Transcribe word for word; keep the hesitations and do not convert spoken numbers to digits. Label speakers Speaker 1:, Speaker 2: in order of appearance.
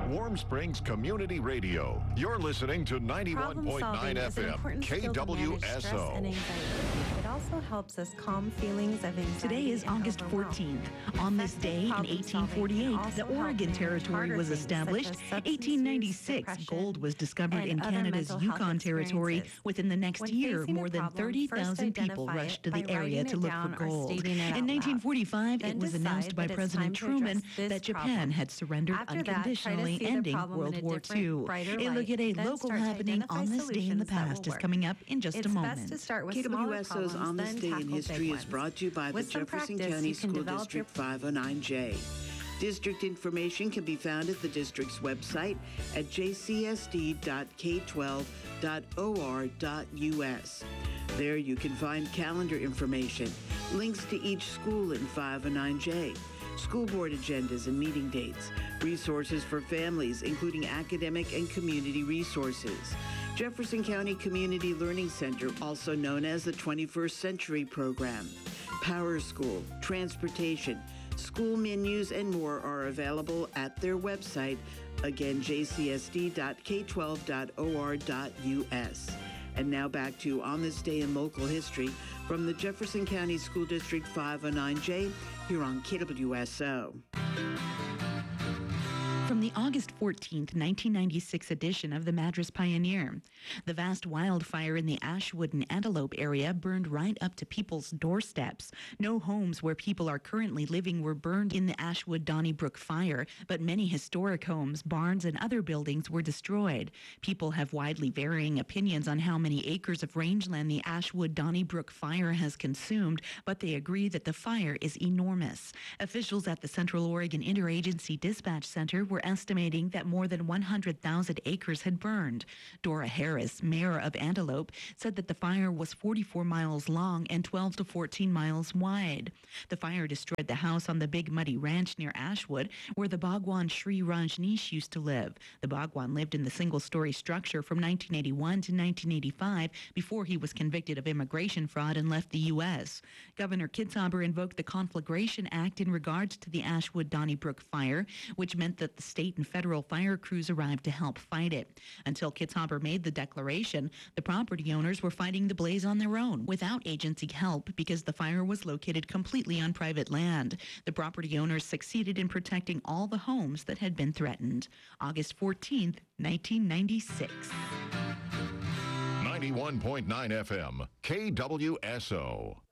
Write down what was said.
Speaker 1: Warm Springs Community Radio. You're listening to ninety-one point nine F M, K W S O.
Speaker 2: It also helps us calm feelings of anxiety.
Speaker 3: Today is August fourteenth. On this day in eighteen forty-eight, the Oregon Territory was established. eighteen ninety-six, gold was discovered in Canada's Yukon Territory. Within the next year, more than thirty thousand people rushed to the area to look for gold. In nineteen forty-five, it was announced by President Truman that Japan had surrendered unconditionally, ending World War Two. A look at a local happening on this day in the past is coming up in just a moment.
Speaker 4: K W S O's On This Day in History is brought to you by the Jefferson County School District five oh nine J. District information can be found at the district's website at j c s d dot k twelve dot o r dot u s. There you can find calendar information, links to each school in five oh nine J, school board agendas and meeting dates, resources for families, including academic and community resources. Jefferson County Community Learning Center, also known as the twenty-first Century Program. Power School, transportation, school menus, and more are available at their website, again, j c s d dot k twelve dot o r dot u s. And now back to On This Day in Local History from the Jefferson County School District five oh nine J here on K W S O.
Speaker 3: From the August fourteenth, nineteen ninety-six edition of the Madras Pioneer. The vast wildfire in the Ashwood and Antelope area burned right up to people's doorsteps. No homes where people are currently living were burned in the Ashwood Donnybrook fire, but many historic homes, barns, and other buildings were destroyed. People have widely varying opinions on how many acres of rangeland the Ashwood Donnybrook fire has consumed, but they agree that the fire is enormous. Officials at the Central Oregon Interagency Dispatch Center were estimating that more than one hundred thousand acres had burned. Dora Harris, mayor of Antelope, said that the fire was forty-four miles long and twelve to fourteen miles wide. The fire destroyed the house on the Big Muddy Ranch near Ashwood, where the Bhagwan Sri Rajneesh used to live. The Bhagwan lived in the single-story structure from nineteen eighty-one to nineteen eighty-five before he was convicted of immigration fraud and left the U S. Governor Kitzhaber invoked the Conflagration Act in regards to the Ashwood Donnybrook fire, which meant that the state and federal fire crews arrived to help fight it. Until Kitzhaber made the declaration, the property owners were fighting the blaze on their own without agency help because the fire was located completely on private land. The property owners succeeded in protecting all the homes that had been threatened. August fourteenth, nineteen ninety-six.
Speaker 1: ninety-one point nine F M, K W S O.